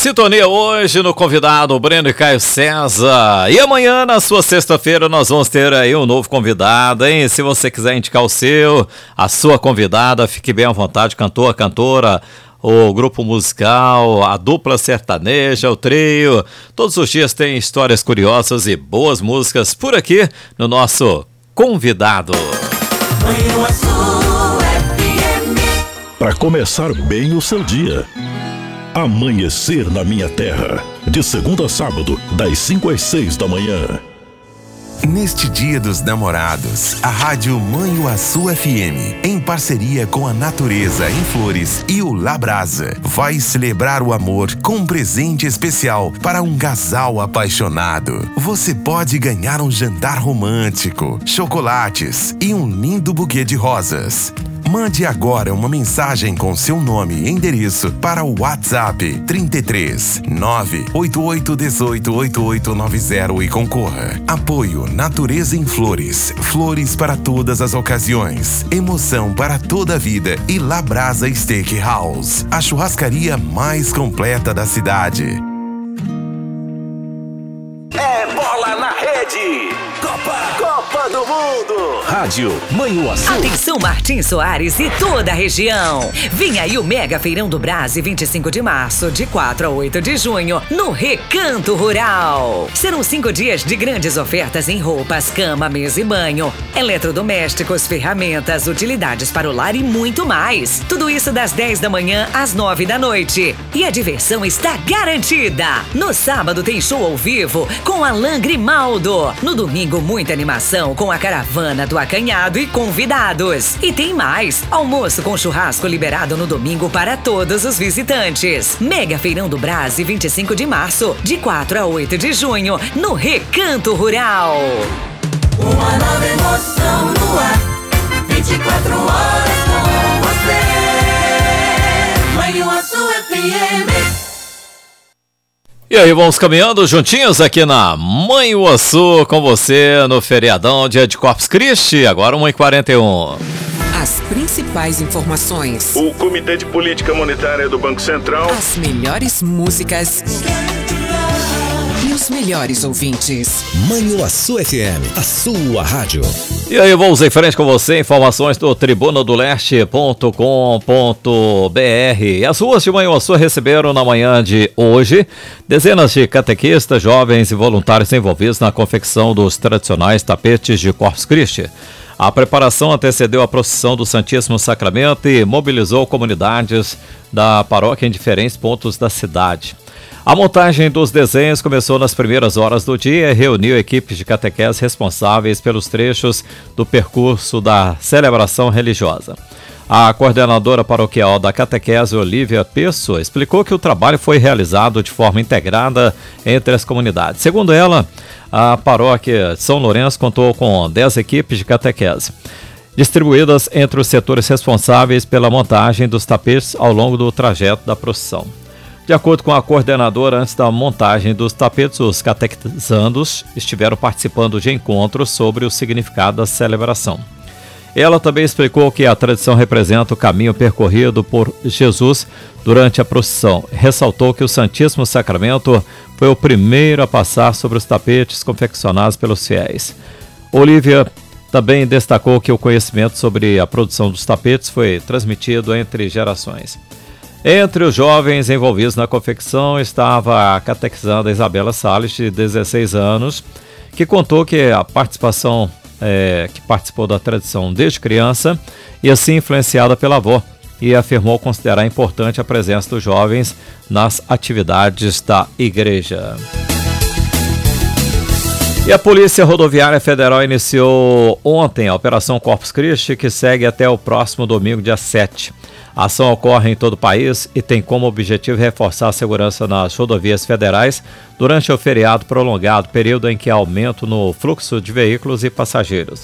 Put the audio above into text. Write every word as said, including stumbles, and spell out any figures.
sintonia hoje no convidado Breno e Caio César. E amanhã, na sua sexta-feira, nós vamos ter aí um novo convidado, hein? Se você quiser indicar o seu, a sua convidada, fique bem à vontade, cantor, cantora, o grupo musical, a dupla sertaneja, o trio. Todos os dias tem histórias curiosas e boas músicas por aqui no nosso convidado. Para começar bem o seu dia. Amanhecer na Minha Terra, de segunda a sábado, das cinco às seis da manhã. Neste Dia dos Namorados, a Rádio Manhuaçu F M, em parceria com a Natureza em Flores e o Labrasa, vai celebrar o amor com um presente especial para um casal apaixonado. Você pode ganhar um jantar romântico, chocolates e um lindo buquê de rosas. Mande agora uma mensagem com seu nome e endereço para o WhatsApp trinta e três, nove oito oito um oito oito oito nove zero e concorra. Apoio Natureza em Flores. Flores para todas as ocasiões. Emoção para toda a vida. E Labrasa Steakhouse, a churrascaria mais completa da cidade. É bola na rede! Copa! Copa do Mundo! Rádio Manhuaçu. Atenção, Martins Soares e toda a região. Vem aí o Mega Feirão do Brás, vinte e cinco de março, de quatro a oito de junho, no Recanto Rural. Serão cinco dias de grandes ofertas em roupas, cama, mesa e banho, eletrodomésticos, ferramentas, utilidades para o lar e muito mais. Tudo isso das dez da manhã às nove da noite. E a diversão está garantida. No sábado tem show ao vivo com Alan Grimaldo. No domingo, muita animação com a caravana do Acanhado e convidados. E tem mais, almoço com churrasco liberado no domingo para todos os visitantes. Mega Feirão do Brás, vinte e cinco de março, de quatro a oito de junho, no Recanto Rural. Uma nova emoção no ar, vinte e quatro horas com você. Manhuaçu F M. E aí, vamos caminhando juntinhos aqui na Manhuaçu com você no feriadão, dia de Corpus Christi, agora uma e quarenta e um. As principais informações. O Comitê de Política Monetária do Banco Central. As melhores músicas. E os melhores ouvintes. Manhuaçu F M, a sua rádio. E aí, vamos em frente com você, informações do tribuna do leste ponto com ponto b r. As ruas de Manhuaçu receberam na manhã de hoje dezenas de catequistas, jovens e voluntários envolvidos na confecção dos tradicionais tapetes de Corpus Christi. A preparação antecedeu a procissão do Santíssimo Sacramento e mobilizou comunidades da paróquia em diferentes pontos da cidade. A montagem dos desenhos começou nas primeiras horas do dia e reuniu equipes de catequese responsáveis pelos trechos do percurso da celebração religiosa. A coordenadora paroquial da catequese, Olívia Pesso, explicou que o trabalho foi realizado de forma integrada entre as comunidades. Segundo ela, a paróquia São Lourenço contou com dez equipes de catequese, distribuídas entre os setores responsáveis pela montagem dos tapetes ao longo do trajeto da procissão. De acordo com a coordenadora, antes da montagem dos tapetes, os catequizandos estiveram participando de encontros sobre o significado da celebração. Ela também explicou que a tradição representa o caminho percorrido por Jesus durante a procissão. Ressaltou que o Santíssimo Sacramento foi o primeiro a passar sobre os tapetes confeccionados pelos fiéis. Olívia também destacou que o conhecimento sobre a produção dos tapetes foi transmitido entre gerações. Entre os jovens envolvidos na confecção estava a catequizanda Isabela Salles, de dezesseis anos, que contou que a participação, é, que participou da tradição desde criança e assim influenciada pela avó, e afirmou considerar importante a presença dos jovens nas atividades da igreja. E a Polícia Rodoviária Federal iniciou ontem a Operação Corpus Christi, que segue até o próximo domingo, dia sete. A ação ocorre em todo o país e tem como objetivo reforçar a segurança nas rodovias federais durante o feriado prolongado, período em que há aumento no fluxo de veículos e passageiros.